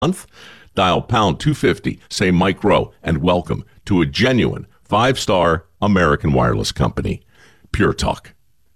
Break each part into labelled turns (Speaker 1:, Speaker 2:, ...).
Speaker 1: month. Dial pound 250, say Mike Rowe, and welcome to a genuine 5-star American wireless company. Pure Talk.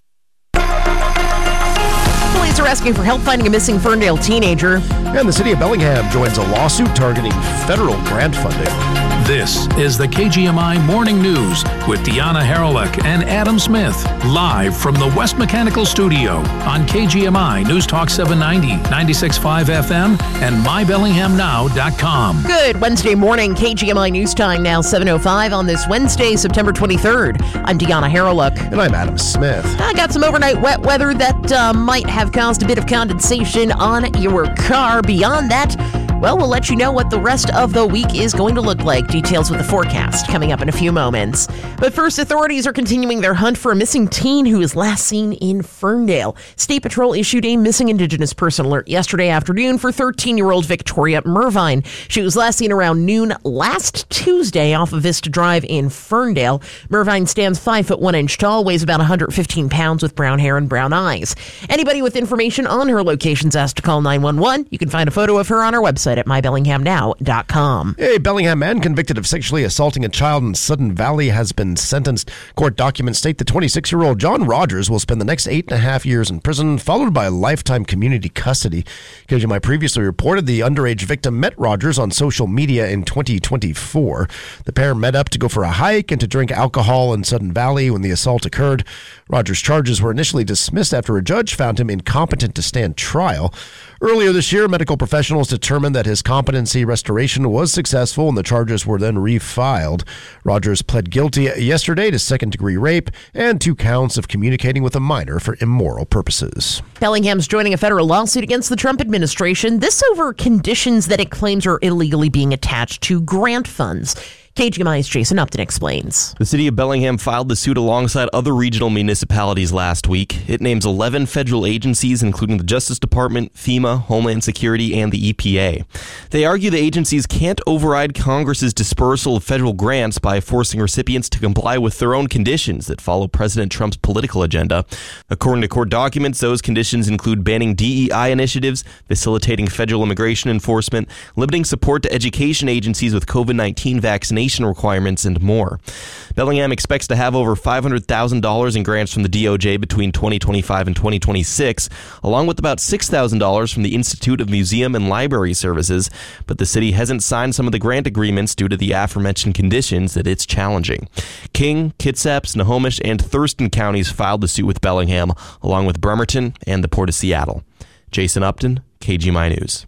Speaker 2: Police are asking for help finding a missing Ferndale teenager.
Speaker 3: And the city of Bellingham joins a lawsuit targeting federal grant funding.
Speaker 4: This is the KGMI Morning News with Deanna Haralick and Adam Smith, live from the West Mechanical Studio on KGMI News Talk 790, 96.5 FM, and mybellinghamnow.com.
Speaker 2: Good Wednesday morning, KGMI News Time now 7:05 on this Wednesday, September 23rd. I'm Deanna Haralick.
Speaker 3: And I'm Adam Smith.
Speaker 2: I got some overnight wet weather that might have caused a bit of condensation on your car. Beyond that, well, we'll let you know what the rest of the week is going to look like. Details with the forecast coming up in a few moments. But first, authorities are continuing their hunt for a missing teen who was last seen in Ferndale. State Patrol issued a missing Indigenous person alert yesterday afternoon for 13-year-old Victoria Mervine. She was last seen around noon last Tuesday off of Vista Drive in Ferndale. Mervine stands 5 foot 1 inch tall, weighs about 115 pounds with brown hair and brown eyes. Anybody with information on her location is asked to call 911. You can find a photo of her on our website at mybellinghamnow.com.
Speaker 3: A Bellingham man convicted of sexually assaulting a child in Sudden Valley has been sentenced. Court documents state the 26-year-old John Rogers will spend the next 8.5 years in prison, followed by a lifetime community custody. KGMI previously reported the underage victim met Rogers on social media in 2024. The pair met up to go for a hike and to drink alcohol in Sudden Valley when the assault occurred. Rogers' charges were initially dismissed after a judge found him incompetent to stand trial. Earlier this year, medical professionals determined that his competency restoration was successful and the charges were then refiled. Rogers pled guilty yesterday to second-degree rape and 2 counts of communicating with a minor for immoral purposes.
Speaker 2: Bellingham's joining a federal lawsuit against the Trump administration, this over conditions that it claims are illegally being attached to grant funds. KGMI's Jason Upton explains.
Speaker 5: The city of Bellingham filed the suit alongside other regional municipalities last week. It names 11 federal agencies, including the Justice Department, FEMA, Homeland Security, and the EPA. They argue the agencies can't override Congress's dispersal of federal grants by forcing recipients to comply with their own conditions that follow President Trump's political agenda. According to court documents, those conditions include banning DEI initiatives, facilitating federal immigration enforcement, limiting support to education agencies with COVID-19 vaccination requirements, and more. Bellingham expects to have over $500,000 in grants from the DOJ between 2025 and 2026, along with about $6,000 from the Institute of Museum and Library Services, but the city hasn't signed some of the grant agreements due to the aforementioned conditions that it's challenging. King, Kitsap, Snohomish, and Thurston counties filed the suit with Bellingham, along with Bremerton and the Port of Seattle. Jason Upton, KGMI News.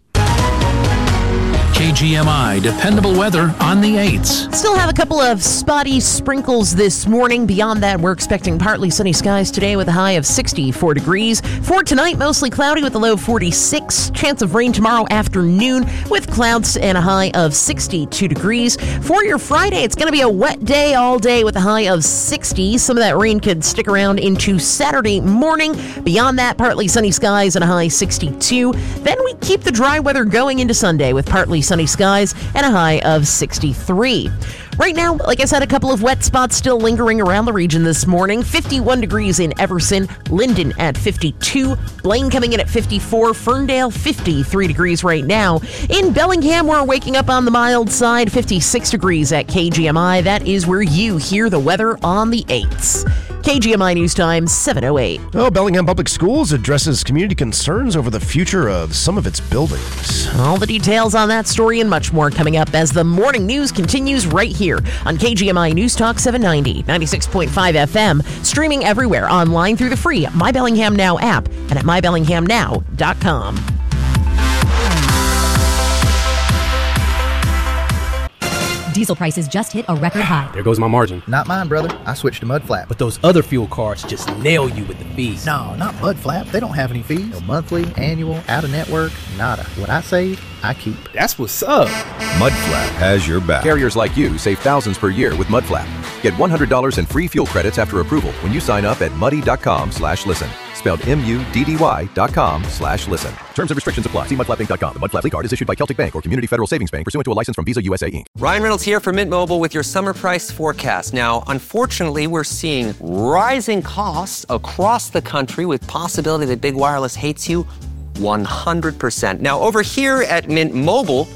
Speaker 4: KGMI dependable weather on the 8s.
Speaker 2: Still have a couple of spotty sprinkles this morning. Beyond that, we're expecting partly sunny skies today with a high of 64 degrees. For tonight, mostly cloudy with a low of 46. Chance of rain tomorrow afternoon with clouds and a high of 62 degrees. For your Friday, it's going to be a wet day all day with a high of 60. Some of that rain could stick around into Saturday morning. Beyond that, partly sunny skies and a high 62. Then we keep the dry weather going into Sunday with partly sunny skies and a high of 63. Right now, like I said, a couple of wet spots still lingering around the region this morning. 51 degrees in Everson, Linden at 52, Blaine coming in at 54, Ferndale 53 degrees right now. In Bellingham, we're waking up on the mild side, 56 degrees at KGMI. That is where you hear the weather on the 8s. KGMI News Time, 7:08.
Speaker 3: Bellingham Public Schools addresses community concerns over the future of some of its buildings.
Speaker 2: All the details on that story and much more coming up as the morning news continues right here on KGMI News Talk 790, 96.5 FM, streaming everywhere online through the free My Bellingham Now app and at mybellinghamnow.com.
Speaker 6: Diesel prices just hit a record high.
Speaker 7: There goes my margin.
Speaker 8: Not mine, brother. I switched to Mudflap.
Speaker 7: But those other fuel cards just nail you with the fees.
Speaker 8: No, not Mudflap. They don't have any fees. No monthly, annual, out-of-network, nada. What I save, I keep.
Speaker 7: That's what's up.
Speaker 9: Mudflap has your back.
Speaker 10: Carriers like you save thousands per year with Mudflap. Get $100 in free fuel credits after approval when you sign up at muddy.com/listen. Spelled MUDDY.com/listen. Terms and restrictions apply. See mudflappinc.com. The Mudflap card is issued by Celtic Bank or Community Federal Savings Bank pursuant to a license from Visa USA Inc.
Speaker 11: Ryan Reynolds here from Mint Mobile with your summer price forecast. Now, unfortunately, we're seeing rising costs across the country with possibility that big wireless hates you 100%. Now, over here at Mint Mobile,